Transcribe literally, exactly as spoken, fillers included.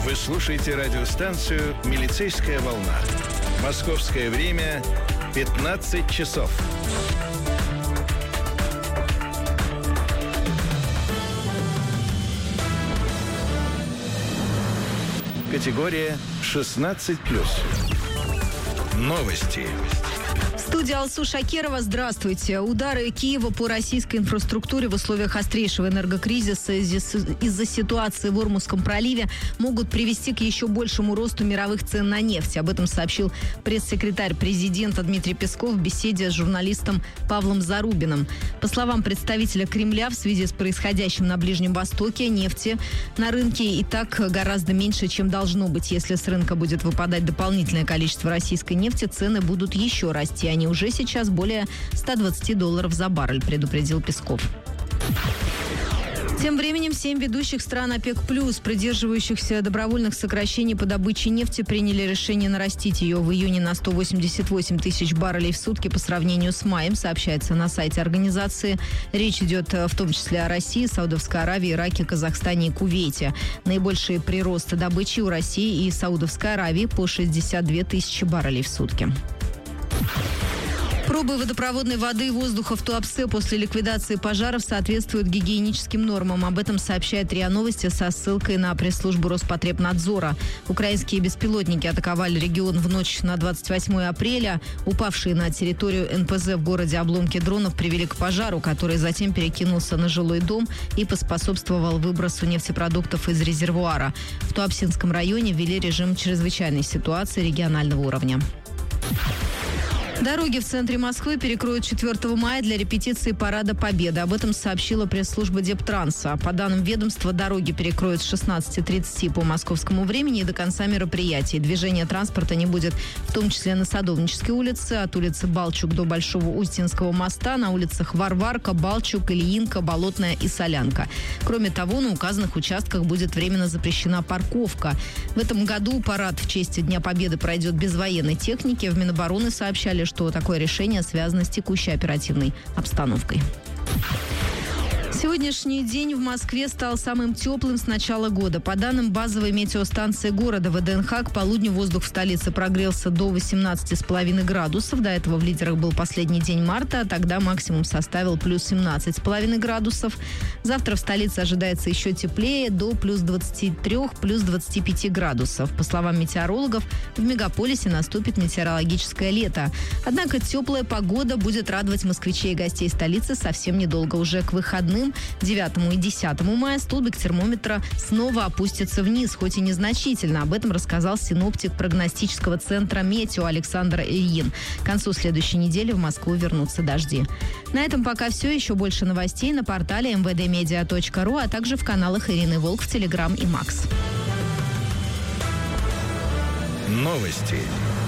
Вы слушаете радиостанцию «Милицейская волна». Московское время пятнадцать часов. Категория шестнадцать плюс. Новости. Студия Алсу Шакерова. Здравствуйте. Удары Киева по российской инфраструктуре в условиях острейшего энергокризиса из-за ситуации в Ормузском проливе могут привести к еще большему росту мировых цен на нефть. Об этом сообщил пресс-секретарь президента Дмитрий Песков в беседе с журналистом Павлом Зарубиным. По словам представителя Кремля, в связи с происходящим на Ближнем Востоке нефти на рынке и так гораздо меньше, чем должно быть. Если с рынка будет выпадать дополнительное количество российской нефти, цены будут еще расти. Они уже сейчас более ста двадцати долларов за баррель, предупредил Песков. Тем временем семь ведущих стран ОПЕК+, придерживающихся добровольных сокращений по добыче нефти, приняли решение нарастить ее в июне на сто восемьдесят восемь тысяч баррелей в сутки по сравнению с маем, сообщается на сайте организации. Речь идет в том числе о России, Саудовской Аравии, Ираке, Казахстане и Кувейте. Наибольшие приросты добычи у России и Саудовской Аравии по шестьдесят две тысячи баррелей в сутки. Пробы водопроводной воды и воздуха в Туапсе после ликвидации пожаров соответствуют гигиеническим нормам. Об этом сообщает РИА Новости со ссылкой на пресс-службу Роспотребнадзора. Украинские беспилотники атаковали регион в ночь на двадцать восьмое апреля. Упавшие на территорию эн пэ зэ в городе обломки дронов привели к пожару, который затем перекинулся на жилой дом и поспособствовал выбросу нефтепродуктов из резервуара. В Туапсинском районе ввели режим чрезвычайной ситуации регионального уровня. Дороги в центре Москвы перекроют четвёртого мая для репетиции Парада Победы. Об этом сообщила пресс-служба Дептранса. По данным ведомства, дороги перекроют с шестнадцати тридцати по московскому времени и до конца мероприятий. Движение транспорта не будет в том числе на Садовнической улице, от улицы Балчук до Большого Устинского моста, на улицах Варварка, Балчук, Ильинка, Болотная и Солянка. Кроме того, на указанных участках будет временно запрещена парковка. В этом году парад в честь Дня Победы пройдет без военной техники. В Минобороны сообщали, что такое решение связано с текущей оперативной обстановкой. Сегодняшний день в Москве стал самым теплым с начала года. По данным базовой метеостанции города вэ дэ эн ха, к полудню воздух в столице прогрелся до восемнадцати с половиной градусов. До этого в лидерах был последний день марта, а тогда максимум составил плюс семнадцать с половиной градусов. Завтра в столице ожидается еще теплее, до плюс двадцати трёх, плюс двадцати пяти градусов. По словам метеорологов, в мегаполисе наступит метеорологическое лето. Однако теплая погода будет радовать москвичей и гостей столицы совсем недолго. Уже к выходным девятому и десятому мая столбик термометра снова опустится вниз, хоть и незначительно. Об этом рассказал синоптик прогностического центра «Метео» Александр Ильин. К концу следующей недели в Москву вернутся дожди. На этом пока все. Еще больше новостей на портале эм вэ дэ медиа точка ру, а также в каналах Ирины Волк в Телеграм и Макс. Новости